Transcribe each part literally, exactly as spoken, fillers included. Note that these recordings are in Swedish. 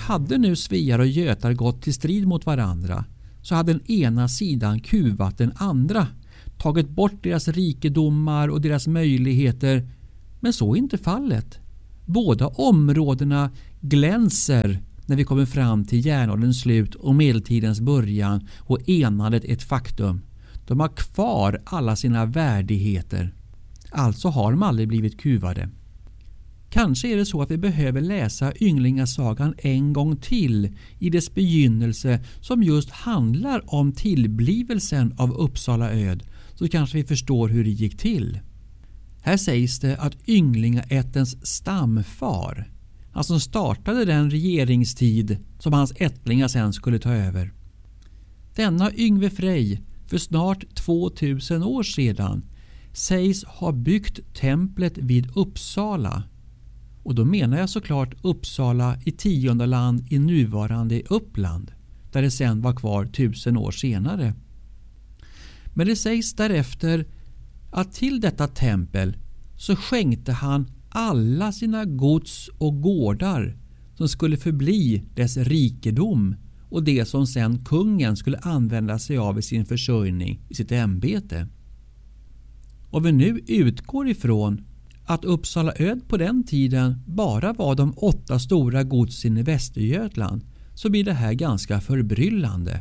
hade nu svear och götar gått till strid mot varandra, så hade den ena sidan kuvat den andra, tagit bort deras rikedomar och deras möjligheter. Men så är inte fallet. Båda områdena glänser när vi kommer fram till järnålderns slut och medeltidens början och enandet ett faktum. De har kvar alla sina värdigheter. Alltså har de aldrig blivit kuvade. Kanske är det så att vi behöver läsa Ynglingasagan en gång till i dess begynnelse, som just handlar om tillblivelsen av Uppsala öd, så kanske vi förstår hur det gick till. Här sägs det att ynglingaättens stamfar, han som startade den regeringstid som hans ättlingar sen skulle ta över. Denna Yngve Frej för snart tvåtusen år sedan sägs ha byggt templet vid Uppsala. Och då menar jag såklart Uppsala i Tiondaland i nuvarande Uppland, där det sen var kvar tusen år senare. Men det sägs därefter att till detta tempel så skänkte han alla sina gods och gårdar som skulle förbli dess rikedom och det som sen kungen skulle använda sig av i sin försörjning i sitt ämbete. Och vi nu utgår ifrån att Uppsala öd på den tiden bara var de åtta stora godsen i Västergötland, så blir det här ganska förbryllande.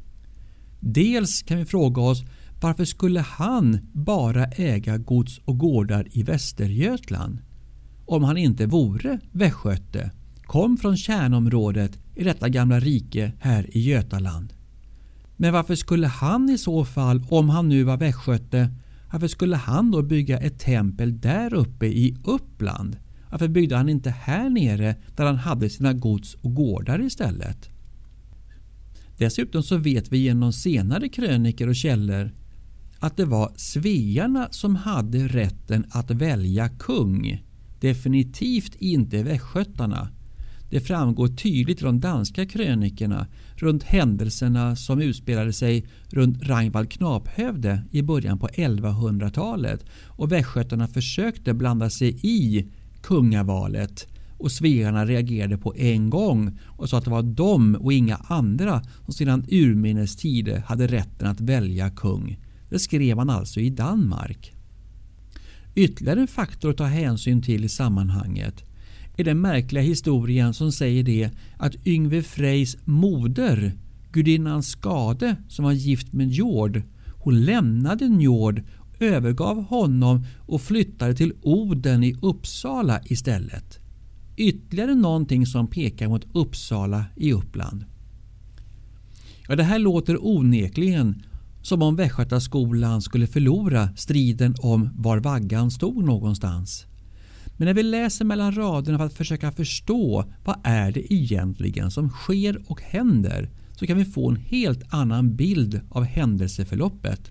Dels kan vi fråga oss, varför skulle han bara äga gods och gårdar i Västergötland om han inte vore västgöte, kom från kärnområdet i detta gamla rike här i Götaland? Men varför skulle han i så fall, om han nu var västgöte, varför skulle han då bygga ett tempel där uppe i Uppland? Varför byggde han inte här nere där han hade sina gods och gårdar istället? Dessutom så vet vi genom senare kröniker och källor att det var svearna som hade rätten att välja kung. Definitivt inte västgötarna. Det framgår tydligt i de danska krönikerna runt händelserna som utspelade sig runt Ragnvald Knaphövde i början på elvahundratalet, och västgötarna försökte blanda sig i kungavalet, och svearna reagerade på en gång och sa att det var de och inga andra som sedan urminnes tider hade rätten att välja kung. Det skrev man alltså i Danmark. Ytterligare en faktor att ta hänsyn till i sammanhanget är den märkliga historien som säger det att Yngve Frejs moder, gudinnan Skade, som var gift med Njord, hon lämnade Njord, övergav honom och flyttade till Oden i Uppsala istället. Ytterligare någonting som pekar mot Uppsala i Uppland. Ja, det här låter onekligen som om Västgötaskolan skulle förlora striden om var vaggan stod någonstans. Men när vi läser mellan raderna för att försöka förstå vad är det egentligen som sker och händer, så kan vi få en helt annan bild av händelseförloppet.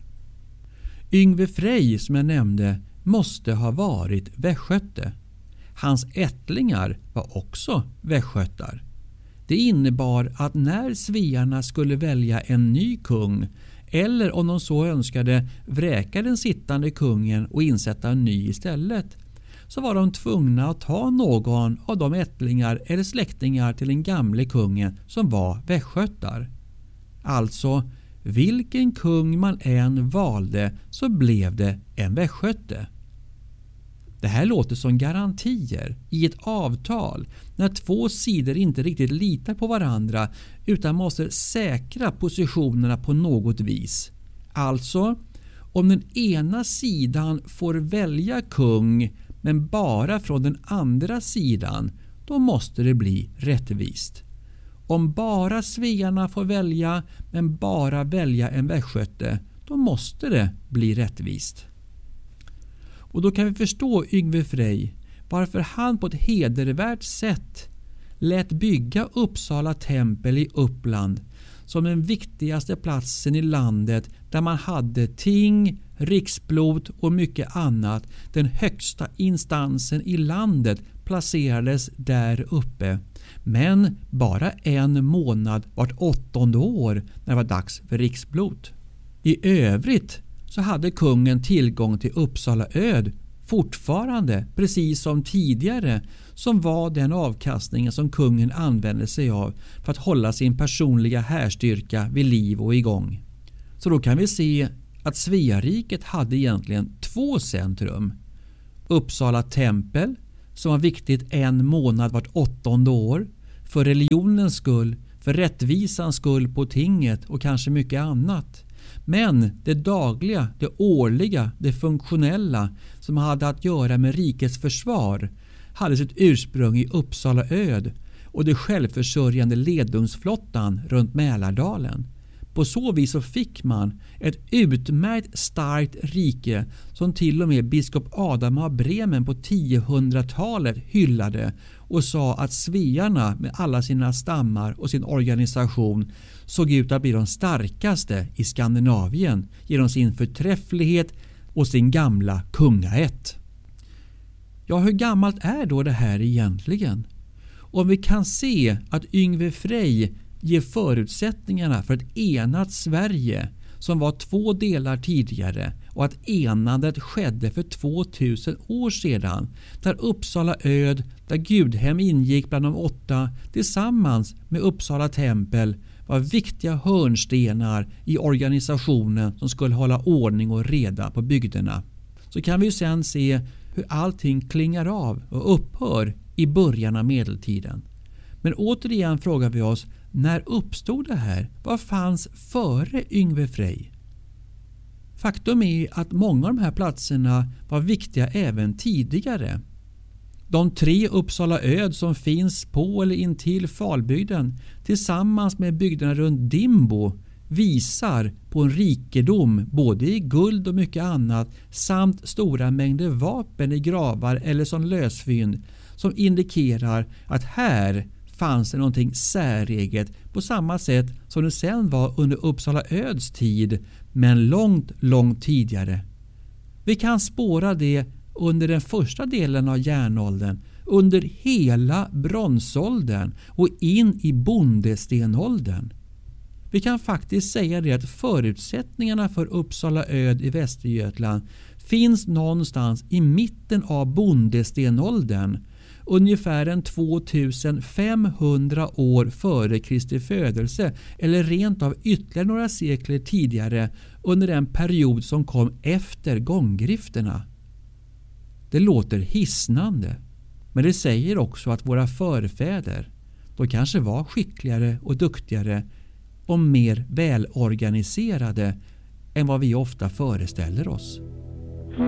Yngve Frej, som jag nämnde, måste ha varit västgöte. Hans ättlingar var också västgötar. Det innebar att när svearna skulle välja en ny kung, eller om de så önskade vräka den sittande kungen och insätta en ny istället, så var de tvungna att ta någon av de ättlingar eller släktingar till den gamle kungen som var västgötar. Alltså, vilken kung man än valde så blev det en västgöte. Det här låter som garantier i ett avtal när två sidor inte riktigt litar på varandra utan måste säkra positionerna på något vis. Alltså, om den ena sidan får välja kung men bara från den andra sidan, då måste det bli rättvist. Om bara svearna får välja men bara välja en västgöte, då måste det bli rättvist. Och då kan vi förstå Yngve Frej varför han på ett hedervärt sätt lät bygga Uppsala tempel i Uppland som den viktigaste platsen i landet där man hade ting, riksblot och mycket annat. Den högsta instansen i landet placerades där uppe. Men bara en månad vart åttonde år när det var dags för riksblot. I övrigt så hade kungen tillgång till Uppsala öd fortfarande, precis som tidigare, som var den avkastningen som kungen använde sig av för att hålla sin personliga härstyrka vid liv och igång. Så då kan vi se att Sveariket hade egentligen två centrum. Uppsala tempel, som var viktigt en månad vart åttonde år, för religionens skull, för rättvisans skull på tinget och kanske mycket annat. Men det dagliga, det årliga, det funktionella som hade att göra med rikets försvar hade sitt ursprung i Uppsala öd och det självförsörjande ledungsflottan runt Mälardalen. På så vis så fick man ett utmärkt starkt rike som till och med biskop Adam av Bremen på tiohundratalet hyllade och sa att svearna med alla sina stammar och sin organisation såg ut att bli de starkaste i Skandinavien genom sin förträfflighet och sin gamla kungaätt. Ja, hur gammalt är då det här egentligen? Om vi kan se att Yngve Frej ger förutsättningarna för ett enat Sverige som var två delar tidigare och att enandet skedde för tvåtusen år sedan, där Uppsala öd, där Gudhem ingick bland de åtta tillsammans med Uppsala tempel, var viktiga hörnstenar i organisationen som skulle hålla ordning och reda på bygderna. Så kan vi sedan se hur allting klingar av och upphör i början av medeltiden. Men återigen frågar vi oss, när uppstod det här? Vad fanns före Yngve Frej? Faktum är att många av de här platserna var viktiga även tidigare. De tre Uppsala öd som finns på eller intill Falbygden tillsammans med bygderna runt Dimbo visar på en rikedom både i guld och mycket annat samt stora mängder vapen i gravar eller som lösfynd som indikerar att här fanns det någonting säreget på samma sätt som det sen var under Uppsala öds tid, men långt, långt tidigare. Vi kan spåra det under den första delen av järnåldern, under hela bronsåldern och in i bondestenåldern. Vi kan faktiskt säga det att förutsättningarna för Uppsala öd i Västergötland finns någonstans i mitten av bondestenåldern, ungefär en tvåtusenfemhundra år före Kristi födelse eller rent av ytterligare några sekler tidigare under den period som kom efter gånggrifterna. Det låter hisnande, men det säger också att våra förfäder, de kanske var skickligare och duktigare och mer välorganiserade än vad vi ofta föreställer oss.